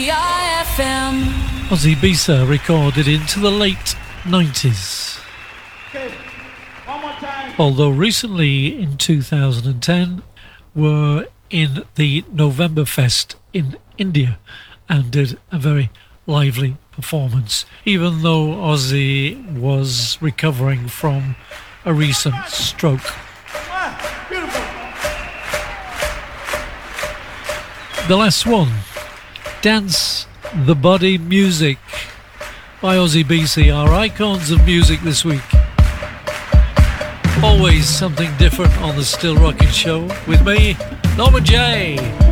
IFM. Ozzy Bisa recorded into the late 90s. Okay, one more time. Although recently in 2010 were in the November Fest in India and did a very lively performance, even though Ozzy was recovering from a recent stroke. Beautiful. The last one, Dance the Body Music by Ozzy BC, our icons of music this week. Always something different on the Still Rockin' Show with me, Norman J.